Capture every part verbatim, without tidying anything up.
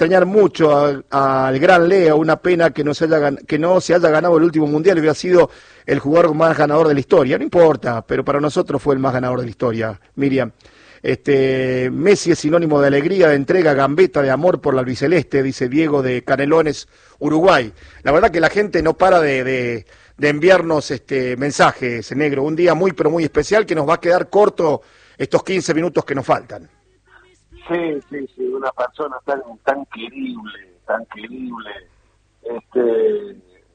extrañar mucho a- al gran Leo, una pena que no, se haya, gan- que no se haya ganado el último mundial, hubiera sido el jugador más ganador de la historia, no importa, pero para nosotros fue el más ganador de la historia, Miriam. Este, Messi es sinónimo de alegría, de entrega, gambeta, de amor por la albiceleste, dice Diego de Canelones, Uruguay. La verdad que la gente no para de, de, de enviarnos este mensajes, negro, un día muy pero muy especial que nos va a quedar corto estos quince minutos que nos faltan. Sí, sí, sí, una persona tan tan querible, tan querible, este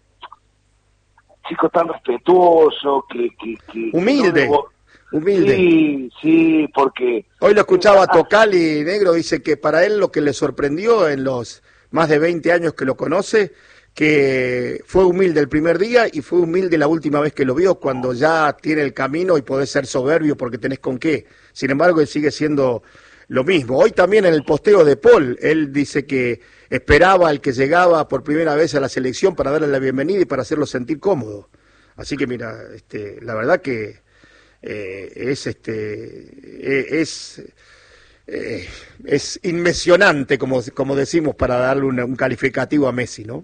chico tan respetuoso, que... que, que, que no Humilde, debo... humilde. Sí, sí, porque... Hoy lo escuchaba Ah, Tocali, negro, dice que para él lo que le sorprendió en los más de veinte años que lo conoce, que fue humilde el primer día y fue humilde la última vez que lo vio, cuando ya tiene el camino y podés ser soberbio porque tenés con qué. Sin embargo, él sigue siendo lo mismo. Hoy también en el posteo de Paul, él dice que esperaba al que llegaba por primera vez a la selección para darle la bienvenida y para hacerlo sentir cómodo. Así que mira, este, la verdad que eh, es este eh, es eh, es inmesionante, como, como decimos, para darle un, un calificativo a Messi, ¿no?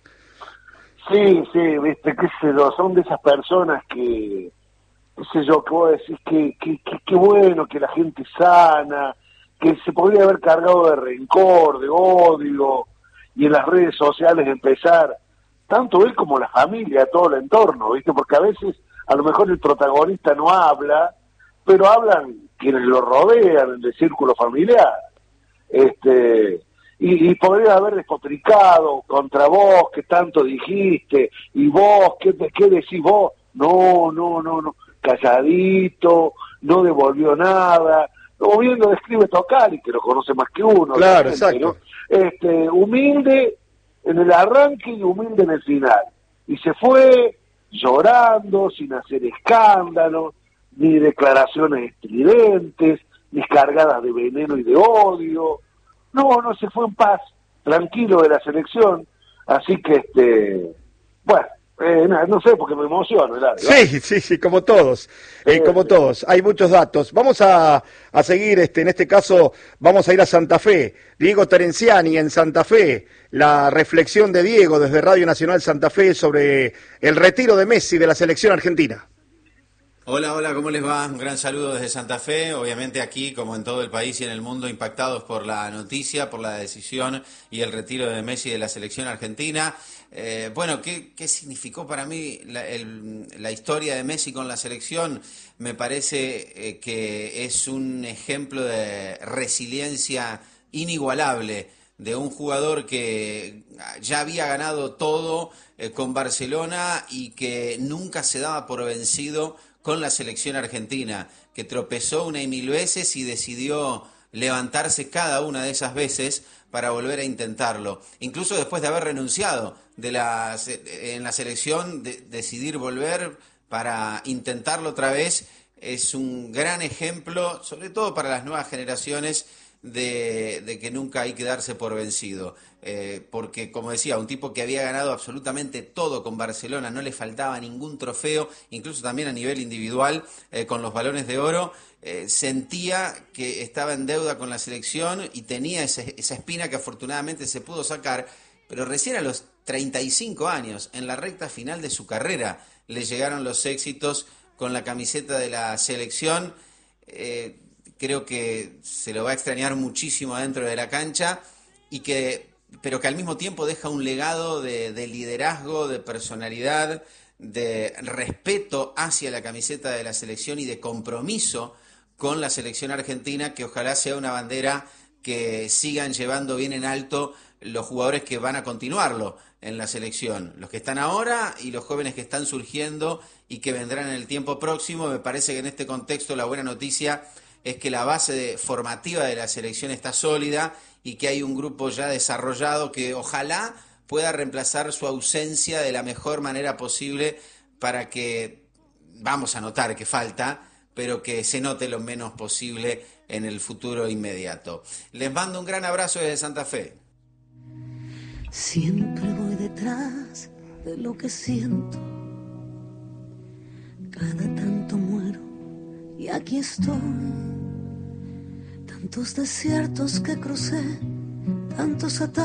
sí, sí, viste, qué sé yo, son de esas personas que, qué sé yo, que vos decís que, que, que, que bueno, que la gente sana, que se podría haber cargado de rencor, de odio, y en las redes sociales empezar, tanto él como la familia, todo el entorno, ¿viste? Porque a veces, a lo mejor el protagonista no habla, pero hablan quienes lo rodean, en el círculo familiar. Este, y, y podría haber despotricado contra vos, que tanto dijiste, y vos, ¿qué, qué decís vos? No, no, no, no, calladito, no devolvió nada. O bien lo describe Tocali, que lo conoce más que uno, Claro, obviamente, ¿no? exacto. Este, humilde en el arranque y humilde en el final. Y se fue llorando, sin hacer escándalo, ni declaraciones estridentes, ni cargadas de veneno y de odio. No, no, se fue en paz, tranquilo de la selección. Así que, este, bueno, eh, no, no sé, porque me emociono, Eladio. Sí, sí, sí, como todos, eh, como todos. Hay muchos datos. Vamos a, a seguir, este, en este caso, vamos a ir a Santa Fe. Diego Terenciani en Santa Fe. La reflexión de Diego desde Radio Nacional Santa Fe sobre el retiro de Messi de la selección argentina. Hola, hola, ¿cómo les va? Un gran saludo desde Santa Fe, obviamente aquí, como en todo el país y en el mundo, impactados por la noticia, por la decisión y el retiro de Messi de la selección argentina. Eh, bueno, ¿qué, ¿qué significó para mí la, el, la historia de Messi con la selección? Me parece eh, que es un ejemplo de resiliencia inigualable de un jugador que ya había ganado todo eh, con Barcelona y que nunca se daba por vencido con la selección argentina, que tropezó una y mil veces y decidió levantarse cada una de esas veces para volver a intentarlo. Incluso después de haber renunciado de la, en la selección, de, decidir volver para intentarlo otra vez, es un gran ejemplo, sobre todo para las nuevas generaciones, de, de que nunca hay que darse por vencido. Eh, porque, como decía, un tipo que había ganado absolutamente todo con Barcelona, no le faltaba ningún trofeo, incluso también a nivel individual, eh, con los balones de oro, eh, sentía que estaba en deuda con la selección y tenía ese, esa espina que afortunadamente se pudo sacar, pero recién a los treinta y cinco años, en la recta final de su carrera, le llegaron los éxitos con la camiseta de la selección. eh, Creo que se lo va a extrañar muchísimo adentro de la cancha, y que, pero que al mismo tiempo deja un legado de, de liderazgo, de personalidad, de respeto hacia la camiseta de la selección y de compromiso con la selección argentina, que ojalá sea una bandera que sigan llevando bien en alto los jugadores que van a continuarlo en la selección, los que están ahora y los jóvenes que están surgiendo y que vendrán en el tiempo próximo. Me parece que en este contexto la buena noticia es que la base de, formativa de la selección está sólida y que hay un grupo ya desarrollado que ojalá pueda reemplazar su ausencia de la mejor manera posible, para que, vamos a notar que falta, pero que se note lo menos posible en el futuro inmediato. Les mando un gran abrazo desde Santa Fe. Siempre voy detrás de lo que siento, cada tanto muero y aquí estoy. Tantos desiertos que crucé, tantos ataques.